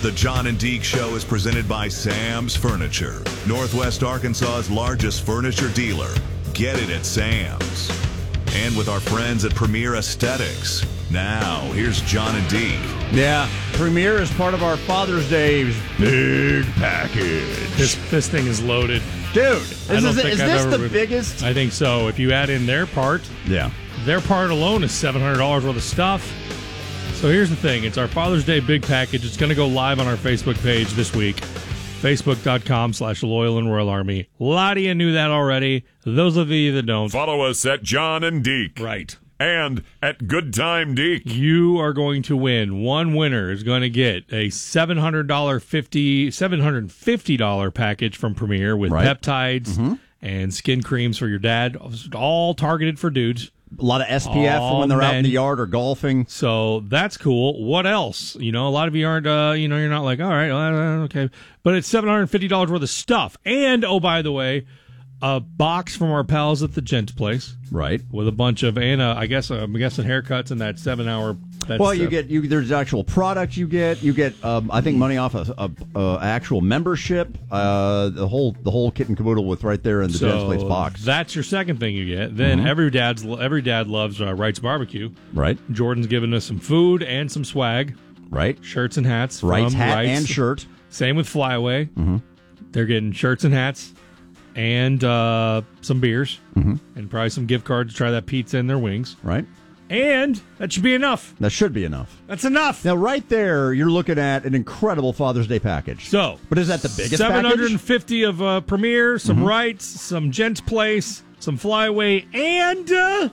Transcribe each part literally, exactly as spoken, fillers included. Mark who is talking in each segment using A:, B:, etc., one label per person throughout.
A: The John and Deke Show is presented by Sam's Furniture, Northwest Arkansas's largest furniture dealer. Get it at Sam's. And with our friends at Premier Aesthetics. Now, here's John and Deke.
B: Yeah, Premier is part of our Father's Day big package.
C: This this thing is loaded.
B: Dude, is,
C: I don't
B: this,
C: think
B: is
C: I've
B: this
C: ever
B: the
C: been-
B: biggest?
C: I think so. If you add in their part,
B: Yeah.
C: their part alone is seven hundred dollars worth of stuff. So here's the thing. It's our Father's Day big package. It's going to go live on our Facebook page this week. Facebook.com slash Loyal and Royal Army. A lot of you knew that already. Those of you that don't.
D: Follow us at John and Deke.
C: Right.
D: And at Good Time Deke.
C: You are going to win. One winner is going to get a seven hundred dollars fifty, seven hundred fifty dollars package from Premier with
B: Right.
C: peptides
B: Mm-hmm.
C: and skin creams for your dad, all targeted for dudes.
B: A lot of S P F
C: All
B: for when they're out in
C: men.
B: the yard or golfing.
C: So that's cool. What else? You know, a lot of you aren't, uh, you know, you're not like, all right, uh, okay. But it's seven hundred fifty dollars worth of stuff. And, oh, by the way, a box from our pals at the Gents Place
B: Right.
C: with a bunch of, and uh, I guess, uh, I'm guessing haircuts and that seven hour. That's,
B: Well, you
C: uh,
B: get you. There's actual product you get. You get, um, I think, money off a, a, a actual membership. Uh, the whole the whole kit and caboodle with right there in the Gents Place box.
C: That's your second thing you get. Then
B: Mm-hmm.
C: every dad's every dad loves uh, Wright's Barbecue.
B: Right.
C: Jordan's giving us some food and some swag,
B: Right.
C: shirts and hats.
B: Wright's
C: from
B: hat
C: Wright's.
B: and shirt.
C: Same with Flyway. Mm-hmm. They're getting shirts and hats and uh, some beers
B: Mm-hmm.
C: and probably some gift cards to try that pizza and their wings.
B: Right.
C: And that should be enough.
B: That should be enough.
C: That's enough.
B: Now, right there, you're looking at an incredible Father's Day package.
C: So,
B: but is that the biggest
C: seven hundred
B: package?
C: fifty of uh, Premier, some
B: Mm-hmm.
C: Wrights, some Gents Place, some Flyway, and uh,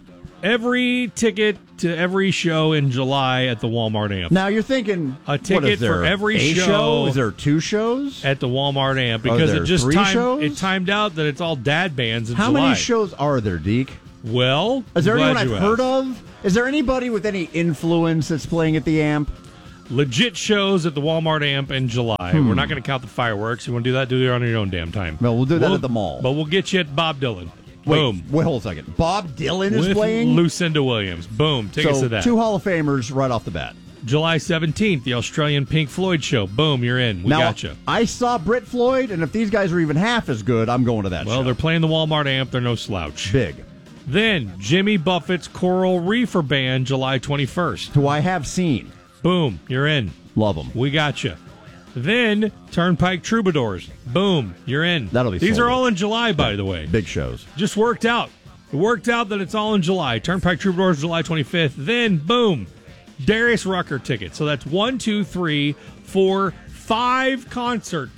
C: every ticket to every show in July at the Walmart Amp.
B: Now you're thinking
C: A
B: what
C: ticket
B: is there,
C: for every
B: a
C: show.
B: Is there two shows?
C: At the Walmart Amp,
B: Are
C: because
B: there
C: it just
B: three
C: timed,
B: shows?
C: it timed out that it's all dad bands in
B: How
C: July.
B: many shows are there, Deke?
C: Well,
B: Is there
C: glad
B: anyone I've
C: you
B: heard
C: asked.
B: of? Is there anybody with any influence that's playing at the Amp?
C: Legit shows at the Walmart Amp in July.
B: Hmm.
C: We're not going to count the fireworks. You want to do that? Do it on your own damn time.
B: No, we'll do that at the mall.
C: But we'll get you at Bob Dylan.
B: Wait,
C: Boom.
B: wait, hold a second. Bob Dylan is
C: With
B: playing?
C: Lucinda Williams. Boom. Tickets
B: so
C: to that.
B: two Hall of Famers right off the bat.
C: July seventeenth, the Australian Pink Floyd show. Boom, you're in. We
B: now,
C: got you.
B: I saw Brit Floyd, and if these guys are even half as good, I'm going to that
C: Well,
B: show.
C: they're playing the Walmart Amp. They're no slouch.
B: Big.
C: Then, Jimmy Buffett's Coral Reefer Band, July twenty-first.
B: Who I have seen.
C: Boom, you're in.
B: Love them.
C: We got you. Then, Turnpike Troubadours. Boom, you're in.
B: That'll be
C: These
B: sold
C: are
B: out.
C: all in July, by the way.
B: Big shows.
C: Just worked out. It worked out that it's all in July. Turnpike Troubadours, July twenty-fifth. Then, boom, Darius Rucker tickets. So that's one, two, three, four, five concerts.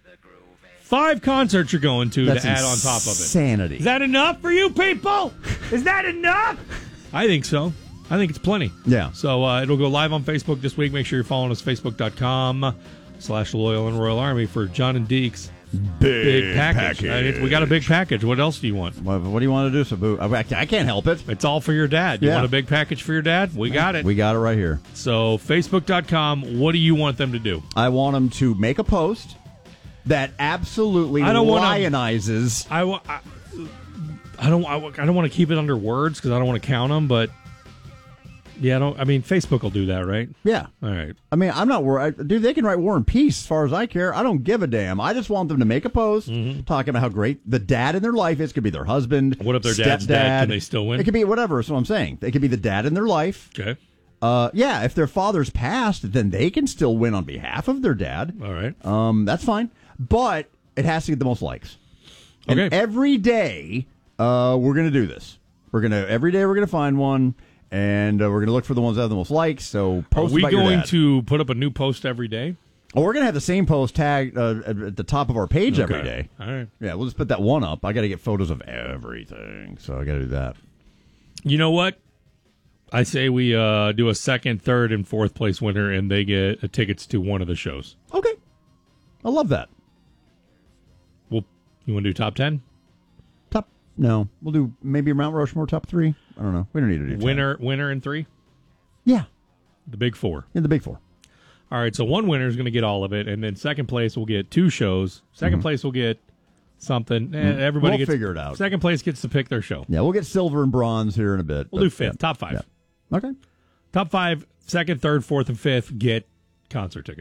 C: Five concerts you're going to
B: That's
C: to add on top of it.
B: insanity.
C: Is that enough for you people? Is that enough? I think so. I think it's plenty.
B: Yeah.
C: So uh, it'll go live on Facebook this week. Make sure you're following us, facebook.com slash Loyal and Royal Army for John and Deke's
D: Big,
C: big package. I mean, we got a big package. What else do you want?
B: What, what do you want to do, Sabu? I, I can't help it.
C: It's all for your dad. You
B: Yeah.
C: want a big package for your dad? We got it.
B: We got it right here.
C: So facebook dot com, what do you want them to do?
B: I want them to make a post that absolutely
C: I don't wanna-
B: lionizes.
C: I, wa- I, I don't I, wa- I don't want to keep it under words because I don't want to count them, but yeah, I don't. I mean, Facebook will do that, right?
B: Yeah.
C: All right.
B: I mean, I'm not worried. Dude, they can write War and Peace as far as I care. I don't give a damn. I just want them to make a post
C: Mm-hmm.
B: talking about how great the dad in their life is. It could be their husband.
C: What if their dad's
B: stepdad.
C: dead? Can they still win?
B: It could be whatever. That's what I'm saying. It could be the dad in their life.
C: Okay.
B: Uh, yeah, if their father's passed, then they can still win on behalf of their dad.
C: All right.
B: Um, that's fine. But it has to get the most likes. And
C: Okay.
B: every day, uh, we're going to do this. We're going to, every day we're going to find one, and uh, we're going to look for the ones that have the most likes. So
C: Are
B: post
C: we
B: about your
C: going
B: dad.
C: to put up a new post every day?
B: Oh, we're going to have the same post tagged uh, at at the top of our page every
C: Okay.
B: day.
C: All right.
B: Yeah, we'll just put that one up. I got to get photos of everything, so I got to do that.
C: You know what? I say we uh, do a second, third, and fourth place winner, and they get uh, tickets to one of the shows.
B: Okay. I love that.
C: Well, you want to do top ten?
B: Top, no. We'll do maybe Mount Rushmore top three. I don't know. We don't need to do ten.
C: Winner, winner, and three.
B: Yeah,
C: The big four.
B: in the big four.
C: All right, so one winner is going to get all of it, and then second place will get two shows. 2nd place will get something. Eh, everybody
B: We'll
C: gets
B: figure it out.
C: Second place gets to pick their show.
B: Yeah, we'll get silver and bronze here in a bit.
C: We'll
B: but-
C: do fifth,
B: yeah.
C: top five.
B: Yeah. Okay.
C: Top five, second, third, fourth, and fifth get concert tickets.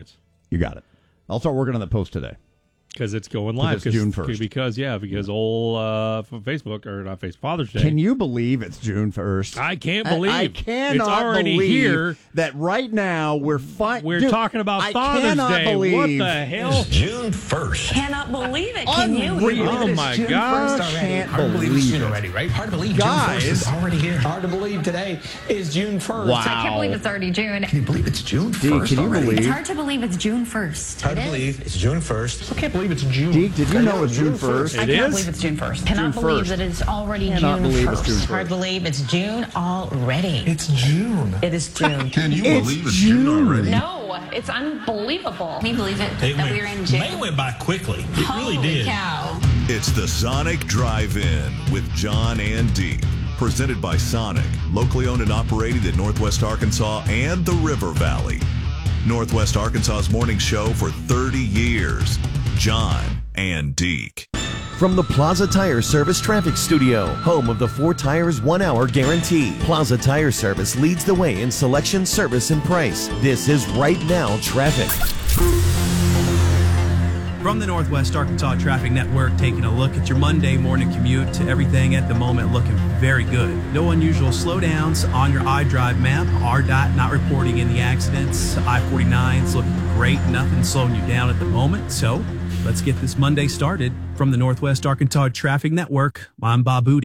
B: You got it. I'll start working on that post today.
C: Because it's going live.
B: It's June first.
C: Because, yeah, because old uh, Facebook, or not Facebook, Father's Day.
B: Can you believe it's June first?
C: I can't believe.
B: I, I cannot
C: it's already
B: believe
C: here.
B: that right now we're fi-
C: We're
B: Dude,
C: talking about
B: I
C: Father's
B: cannot
C: Day.
B: Believe
C: What the hell?
E: It's June first.
F: Cannot believe it. Can you?
B: Unreal.
C: Oh, my
E: June
C: gosh.
E: first already.
B: Can't
E: Hard to believe it's
B: believe
E: June
B: it.
E: already, right? Hard to believe
B: Guys.
E: June first is already here. Hard to believe today is June first.
B: Wow.
G: I can't believe it's already June.
E: Can you believe it's June
B: Deke,
E: first
B: can you
E: already?
B: believe?
G: It's hard to believe it's June first.
E: Hard to believe it's June first. I can't believe it's June.
B: Deke, did you know it's June first?
C: It
F: I cannot
C: is?
F: believe it's June first.
G: Cannot
B: June
G: believe
B: first.
G: that it's already
B: Cannot
G: June
B: believe it's
G: first.
B: June first.
F: Hard to believe it's June already.
E: It's June.
F: It is June.
D: Can you
B: It's
D: believe it's
B: June.
D: June already?
G: No, it's unbelievable. Can you believe it
H: They
G: that
H: went,
G: we're in June?
H: May went by quickly. It
G: Holy
H: really did.
G: cow.
A: It's the Sonic Drive-In with John and Deke. Presented by Sonic, locally owned and operated in Northwest Arkansas and the River Valley. Northwest Arkansas's morning show for thirty years. John and Deke.
I: From the Plaza Tire Service Traffic Studio, home of the four tires, one hour guarantee. Plaza Tire Service leads the way in selection, service, and price. This is Right Now Traffic.
J: From the Northwest Arkansas Traffic Network, taking a look at your Monday morning commute to everything at the moment looking very good. No unusual slowdowns on your iDrive map. R D O T not reporting any accidents. I forty-nine's looking great. Nothing slowing you down at the moment. So let's get this Monday started. From the Northwest Arkansas Traffic Network, I'm Bob Booty.